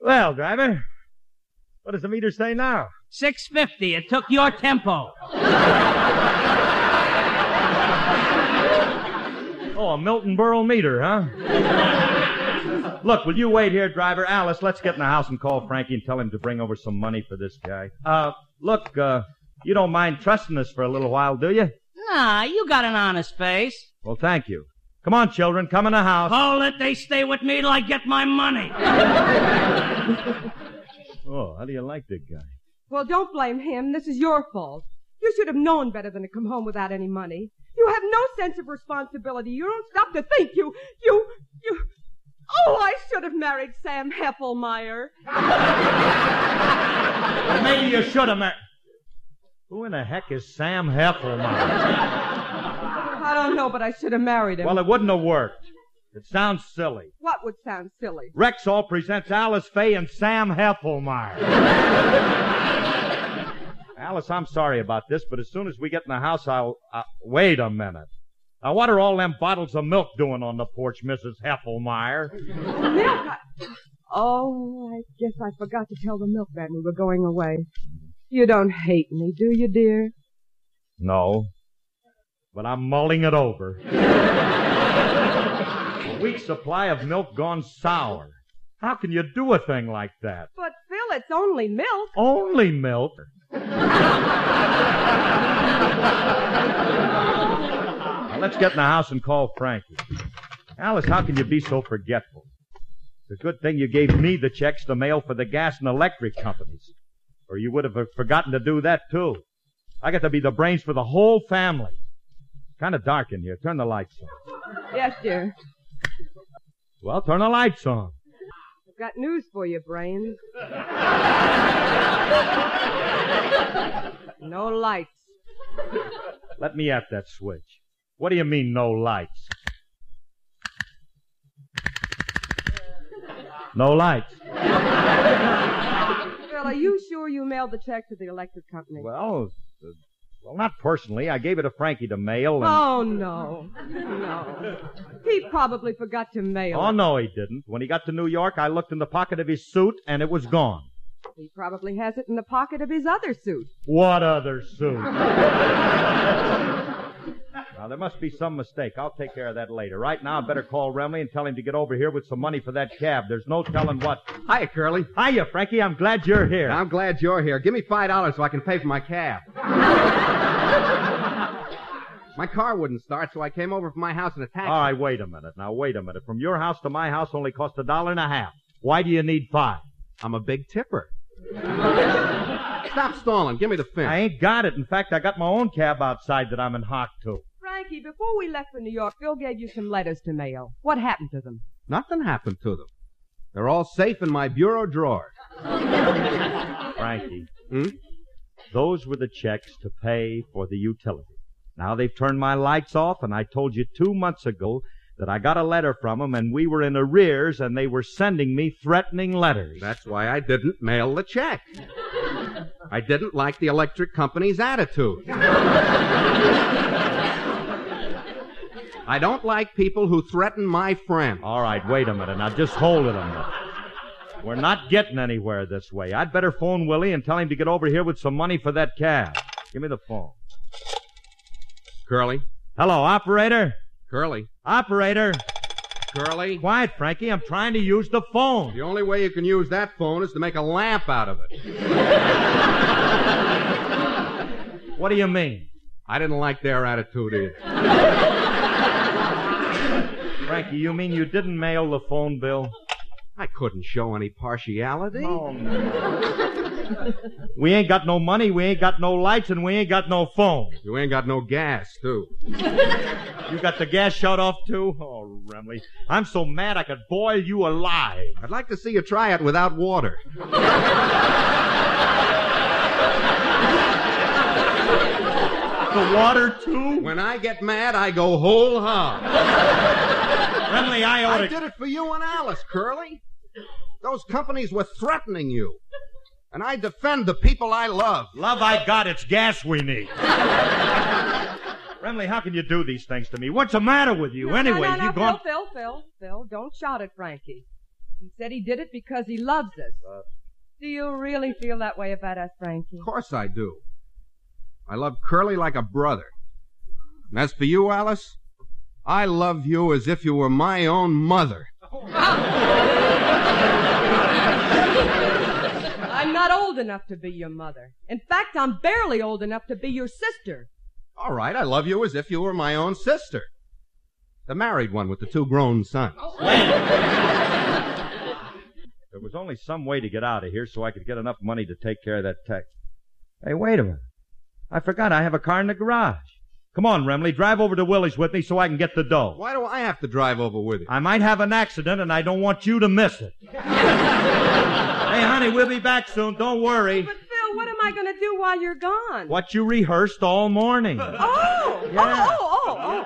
Well, driver, what does the meter say now? $6.50. It took your tempo. Oh, a Milton Berle meter, huh? Look, will you wait here, driver? Alice, let's get in the house and call Frankie and tell him to bring over some money for this guy. Look, you don't mind trusting us for a little while, do you? Nah, you got an honest face. Well, thank you. Come on, children, come in the house. Hold it, they stay with me till I get my money. Oh, how do you like that guy? Well, don't blame him. This is your fault. You should have known better than to come home without any money. You have no sense of responsibility. You don't stop to think. You... Oh, I should have married Sam Heffelmeyer. Well, maybe you should have married... Who in the heck is Sam Heffelmeyer? I don't know, but I should have married him. Well, it wouldn't have worked. It sounds silly. What would sound silly? Rexall presents Alice Faye and Sam Heffelmeyer. Alice, I'm sorry about this, but as soon as we get in the house, I'll... Wait a minute. Now, what are all them bottles of milk doing on the porch, Mrs. Heffelmeyer? Milk? Oh, I guess I forgot to tell the milkman we were going away. You don't hate me, do you, dear? No, but I'm mulling it over. A week's supply of milk gone sour. How can you do a thing like that? But, Phil, it's only milk. Only milk? Now, let's get in the house and call Frankie. Alice, how can you be so forgetful? It's a good thing you gave me the checks to mail for the gas and electric companies. Or you would have forgotten to do that, too. I got to be the brains for the whole family. Kind of dark in here. Turn the lights on. Yes, dear. Well, turn the lights on. I've got news for you, Brains. No lights. Let me at that switch. What do you mean, no lights? No lights. Well, are you sure you mailed the check to the electric company? Well, not personally. I gave it to Frankie to mail. And... Oh, no. No. He probably forgot to mail it. Oh, no, he didn't. When he got to New York, I looked in the pocket of his suit, and it was gone. He probably has it in the pocket of his other suit. What other suit? Now, there must be some mistake. I'll take care of that later. Right now, I better call Remley and tell him to get over here with some money for that cab. There's no telling what. Hiya, Curly. Hiya, Frankie. I'm glad you're here. I'm glad you're here. Give me $5 so I can pay for my cab. My car wouldn't start, so I came over from my house in a taxi. All right, wait a minute. Now, wait a minute. From your house to my house only cost $1.50. Why do you need $5? I'm a big tipper. Stop stalling. Give me the fence. I ain't got it. In fact, I got my own cab outside that I'm in hock to. Frankie, before we left for New York, Phil gave you some letters to mail. What happened to them? Nothing happened to them. They're all safe in my bureau drawer. Frankie, those were the checks to pay for the utility. Now they've turned my lights off, and I told you 2 months ago that I got a letter from them, and we were in arrears, and they were sending me threatening letters. That's why I didn't mail the check. I didn't like the electric company's attitude. I don't like people who threaten my friends. All right, wait a minute. Now, just hold it a minute. We're not getting anywhere this way. I'd better phone Willie and tell him to get over here with some money for that cab. Give me the phone. Curly? Hello, operator? Curly? Operator? Curly? Quiet, Frankie. I'm trying to use the phone. The only way you can use that phone is to make a lamp out of it. What do you mean? I didn't like their attitude either. Frankie, you mean you didn't mail the phone bill? I couldn't show any partiality. Oh, no. We ain't got no money, we ain't got no lights, and we ain't got no phone. You ain't got no gas, too. You got the gas shut off, too? Oh, Remley, I'm so mad I could boil you alive. I'd like to see you try it without water. The water, too? When I get mad, I go whole hog. Remley, I did it for you and Alice, Curly. Those companies were threatening you. And I defend the people I love. Love I got, it's gas we need. Remley, how can you do these things to me? What's the matter with you? No, anyway, no, you gone... Phil, don't shout at Frankie. He said he did it because he loves us. Do you really feel that way about us, Frankie? Of course I do. I love Curly like a brother. And as for you, Alice, I love you as if you were my own mother. I'm not old enough to be your mother. In fact, I'm barely old enough to be your sister. All right, I love you as if you were my own sister. The married one with the 2 grown sons. There was only some way to get out of here so I could get enough money to take care of that tax. Hey, wait a minute. I forgot I have a car in the garage. Come on, Remley, drive over to Willie's with me so I can get the dough. Why do I have to drive over with you? I might have an accident, and I don't want you to miss it. Hey, honey, we'll be back soon. Don't worry. But, Phil, what am I going to do while you're gone? What you rehearsed all morning. Oh! Yeah. Oh!